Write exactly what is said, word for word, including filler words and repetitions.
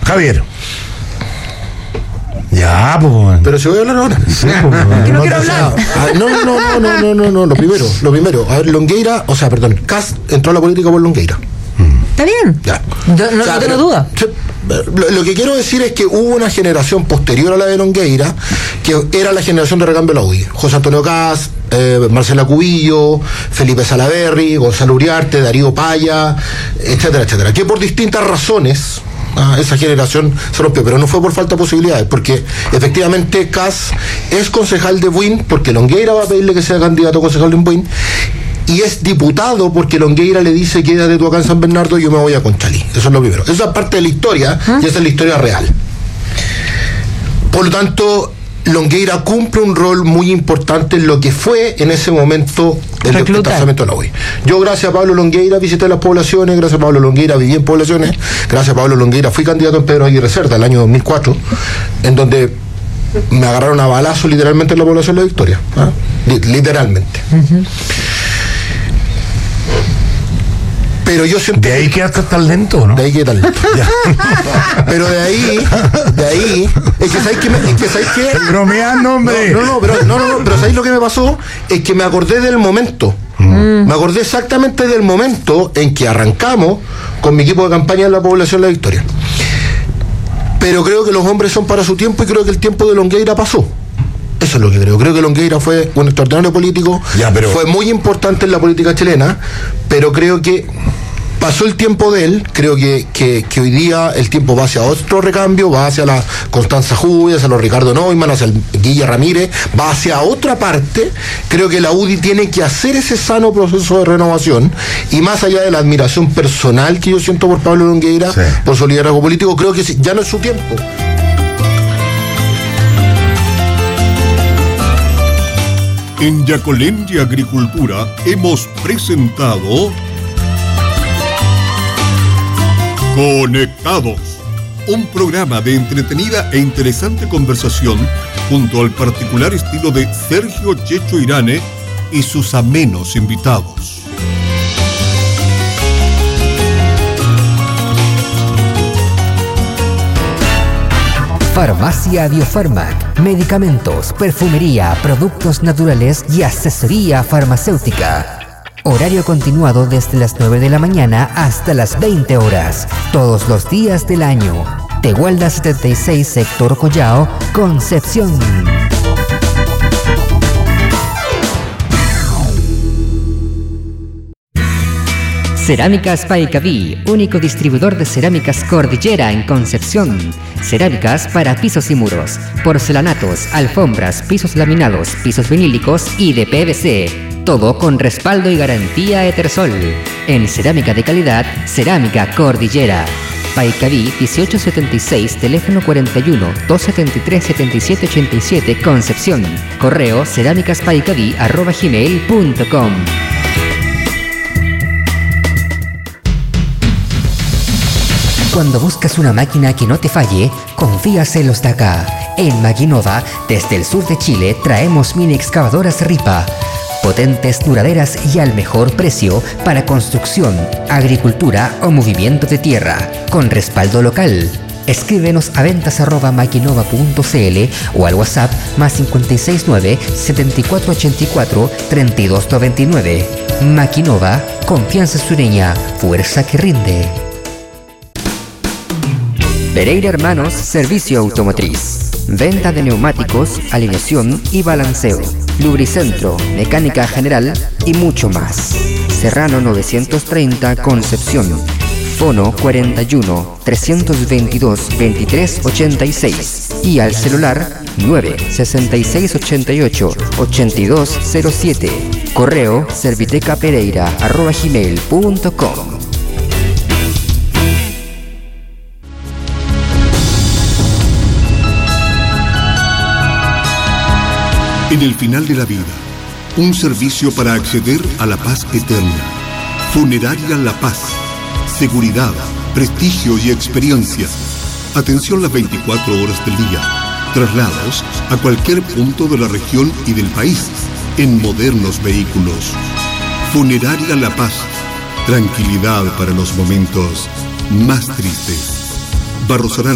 Javier. Ya, pues. Pero si voy a hablar ahora. Sí, pues, que no no quiero te- hablar. Ah, no, no, no, no, no, no, no, lo primero, lo primero. A ver, Longueira, o sea, perdón, Kast entró a la política por Longueira. Está bien. Ya. Yo no, O sea, no tengo pero- duda. Lo, lo que quiero decir es que hubo una generación posterior a la de Longueira que era la generación de recambio de la U D I. José Antonio Kast, eh, Marcela Cubillo, Felipe Salaverry, Gonzalo Uriarte, Darío Paya, etcétera, etcétera. Que por distintas razones ah, esa generación se rompió, pero no fue por falta de posibilidades, porque efectivamente Kast es concejal de Buin, porque Longueira va a pedirle que sea candidato a concejal en Buin, y es diputado porque Longueira le dice quédate tú acá en San Bernardo y yo me voy a Conchalí. Eso es lo primero. Esa es parte de la historia y esa es la historia real. Por lo tanto, Longueira cumple un rol muy importante en lo que fue en ese momento el Reclutar. desplazamiento de la U D I. Yo, gracias a Pablo Longueira, visité las poblaciones, gracias a Pablo Longueira viví en poblaciones, gracias a Pablo Longueira fui candidato en Pedro Aguirre Cerda el año dos mil cuatro, en donde me agarraron a balazo literalmente en la población de La Victoria. ¿ah? Li- Literalmente. Pero yo siempre... De ahí quedaste tan lento, ¿no? De ahí que tal. Pero de ahí, de ahí, es que sabéis que me, es que sabéis que Estoy bromeando, hombre. no, no, no, pero no, no, no, pero sabéis lo que me pasó, es que me acordé del momento. Me acordé exactamente del momento en que arrancamos con mi equipo de campaña en la población de La Victoria. Pero creo que los hombres son para su tiempo y creo que el tiempo de Longueira pasó. Eso es lo que creo. Creo que Longueira fue un extraordinario político, Ya, pero- fue muy importante en la política chilena, pero creo que pasó el tiempo de él. Creo que, que, que hoy día el tiempo va hacia otro recambio, va hacia la Constanza Juve, hacia los Ricardo Neumann, hacia el Guilla Ramírez, va hacia otra parte. Creo que la U D I tiene que hacer ese sano proceso de renovación, y más allá de la admiración personal que yo siento por Pablo Longueira, Sí. por su liderazgo político, creo que sí, ya no es su tiempo. En Yacolendia Agricultura hemos presentado Conectados, un programa de entretenida e interesante conversación junto al particular estilo de Sergio Checho Irane y sus amenos invitados. Farmacia Biofarmac, medicamentos, perfumería, productos naturales y asesoría farmacéutica. Horario continuado desde las nueve de la mañana hasta las veinte horas, todos los días del año. Tehuelda setenta y seis, Sector Collao, Concepción. Cerámicas Paicaví, único distribuidor de cerámicas Cordillera en Concepción. Cerámicas para pisos y muros, porcelanatos, alfombras, pisos laminados, pisos vinílicos y de P V C. Todo con respaldo y garantía Etersol. En cerámica de calidad, Cerámica Cordillera. Paicaví dieciocho setenta y seis, teléfono cuarenta y uno, doscientos setenta y tres, setenta y siete ochenta y siete, Concepción. Correo cerámicaspaicaví arroba gmail punto com. Cuando buscas una máquina que no te falle, confías en los de acá. En Maquinova, desde el sur de Chile, traemos mini excavadoras Ripa. Potentes, duraderas y al mejor precio para construcción, agricultura o movimiento de tierra, con respaldo local. Escríbenos a ventas arroba maquinova punto cl o al WhatsApp más cinco seis nueve, siete cuatro ocho cuatro, tres dos nueve nueve. Maquinova, confianza sureña, fuerza que rinde. Pereira Hermanos, servicio automotriz. Venta de neumáticos, alineación y balanceo. Lubricentro, mecánica general y mucho más. Serrano novecientos treinta, Concepción. Fono cuarenta y uno, trescientos veintidós, veintitrés ochenta y seis. Y al celular nueve sesenta y seis ochenta y ocho, ochenta y dos cero siete. Correo servitecapereira arroba gmail punto com. En el final de la vida, un servicio para acceder a la paz eterna. Funeraria La Paz. Seguridad, prestigio y experiencia. Atención las veinticuatro horas del día. Traslados a cualquier punto de la región y del país en modernos vehículos. Funeraria La Paz. Tranquilidad para los momentos más tristes. Barros Arana.